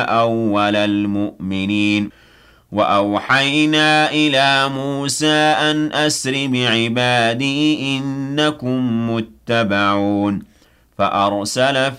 أول المؤمنين وأوحينا إلى موسى أن أسر بعبادي إنكم متبعون فأرسل